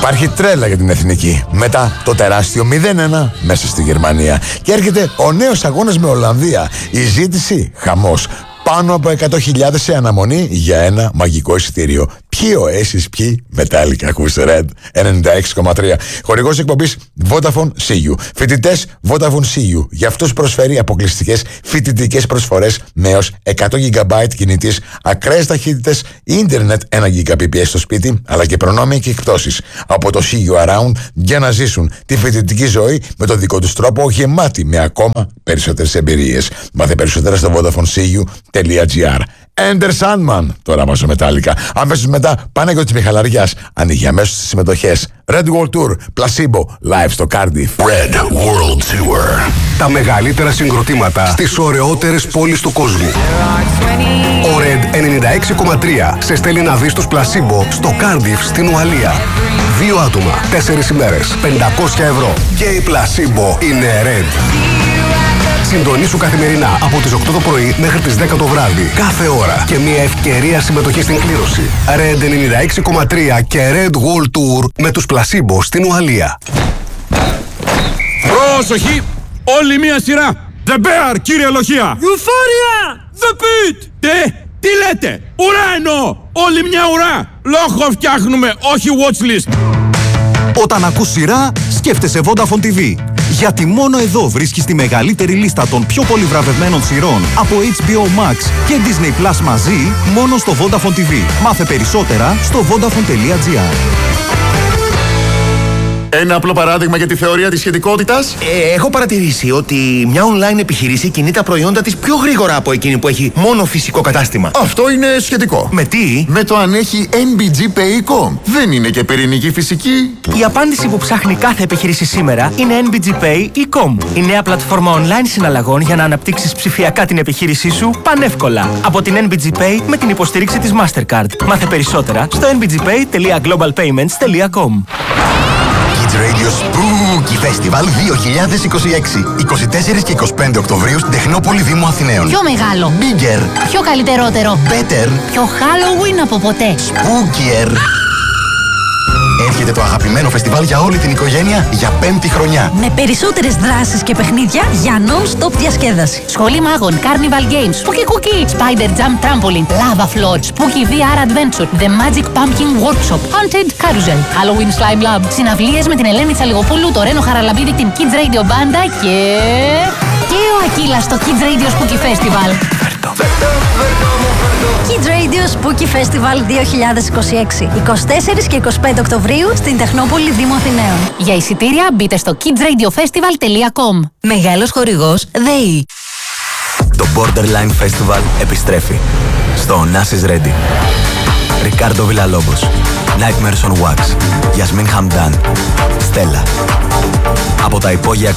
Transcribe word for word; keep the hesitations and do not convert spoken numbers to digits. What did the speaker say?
Υπάρχει τρέλα για την εθνική. Μετά το τεράστιο μηδέν ένα μέσα στη Γερμανία. Και έρχεται ο νέος αγώνας με Ολλανδία. Η ζήτηση, χαμός. Πάνω από εκατό χιλιάδες σε αναμονή για ένα μαγικό εισιτήριο. Ποιοι ο εσείς, ποιοι Metallica, ακούστε Red ενενήντα έξι κόμμα τρία. Χορηγός εκπομπής Vodafone σι γιου. Φοιτητές Vodafone σι γιου. Για αυτούς προσφέρει αποκλειστικές φοιτητικές προσφορές με έως εκατό γιγαμπάιτ κινητής, ακραίες ταχύτητες, ίντερνετ ένα γιγαμπάιτ στο σπίτι, αλλά και προνόμια και εκπτώσεις από το σι γιου Around για να ζήσουν τη φοιτητική ζωή με τον δικό τους τρόπο, γεμάτη με ακόμα περισσότερες εμπειρίες. Μάθε περισσότερα στο vodafone c u τελεία gr. Enter Sandman, τώρα μας ο Metallica. Αμέσως μετά Παναγιώτης Μιχαλαριάς ανοίγει αμέσως τις συμμετοχές. Red World Tour, Placebo, live στο Cardiff. Red World Tour. Τα μεγαλύτερα συγκροτήματα στις ωραιότερες πόλεις του κόσμου. Ο Red ενενήντα έξι κόμμα τρία σε στέλνει να δεις τους Placebo στο Cardiff στην Ουαλία. Δύο άτομα, τέσσερις ημέρες, πεντακόσια ευρώ. Και η Placebo είναι Red. Συντονίσου καθημερινά από τις οκτώ το πρωί μέχρι τις δέκα το βράδυ. Κάθε ώρα και μια ευκαιρία συμμετοχή στην κλήρωση. Red ενενήντα έξι κόμμα τρία και Red World Tour με τους Placebo στην Ουαλία. Πρόσοχη! Όλη μία σειρά! The Bear, κύριε Λοχεία! Euphoria! The Pit! Τι! Τι λέτε! Ουρά εννοώ! Όλη μια ουρά! Λόγο φτιάχνουμε, όχι watchlist! Όταν ακούς σειρά, σκέφτεσαι Vodafone τι βι. Γιατί μόνο εδώ βρίσκεις τη μεγαλύτερη λίστα των πιο πολύ βραβευμένων σειρών από έιτς μπι ο Max και Disney Plus μαζί, μόνο στο Vodafone τι βι. Μάθε περισσότερα στο vodafone τελεία gr. Ένα απλό παράδειγμα για τη θεωρία της σχετικότητας. Ε, έχω παρατηρήσει ότι μια online επιχείρηση κινεί τα προϊόντα της πιο γρήγορα από εκείνη που έχει μόνο φυσικό κατάστημα. Αυτό είναι σχετικό. Με τι? Με το αν έχει εν μπι τζι Pay τελεία com. Δεν είναι και πυρηνική φυσική. Η απάντηση που ψάχνει κάθε επιχείρηση σήμερα είναι εν μπι τζι Pay τελεία com. Η νέα πλατφόρμα online συναλλαγών για να αναπτύξεις ψηφιακά την επιχείρησή σου πανεύκολα. Από την εν μπι τζι Pay με την υποστήριξη της Mastercard. Μάθε περισσότερα στο εν μπι τζι pay τελεία global payments τελεία com. Kids Radio Spooky Festival δύο χιλιάδες είκοσι έξι. είκοσι τέσσερις και είκοσι πέντε Οκτωβρίου στην Τεχνόπολη Δήμου Αθηναίων. Πιο μεγάλο. Bigger. Πιο καλυτερότερο. Better. Πιο Halloween από ποτέ. Spookier. Έρχεται το αγαπημένο φεστιβάλ για όλη την οικογένεια για πέμπτη χρονιά. Με περισσότερες δράσεις και παιχνίδια για non-stop διασκέδαση. Σχολή μάγων, Carnival Games, Spooky Cookie, Spider Jump Trampoline, Lava Floor, Spooky βι αρ Adventure, The Magic Pumpkin Workshop, Haunted Carousel, Halloween Slime Lab, συναυλίες με την Ελένη Τσαλιγοπούλου, το Ρένο Χαραλαμπίδη, την Kids Radio Banda και... και ο Ακύλας στο Kids Radio Spooky Festival. Kids Radio Spooky Festival δύο χιλιάδες είκοσι έξι. είκοσι τέσσερις και είκοσι πέντε Οκτωβρίου στην Τεχνόπολη Δήμου Αθηναίων. Για εισιτήρια μπείτε στο kids radio festival τελεία com. Μεγάλος χορηγός ΔΕΗ. Το Borderline Festival επιστρέφει στο Onassis Ready. Ρικάρντο Βιλαλόμπος, Nightmares on Wax, Yasmin Hamdan, Stella. Από τα υπόγεια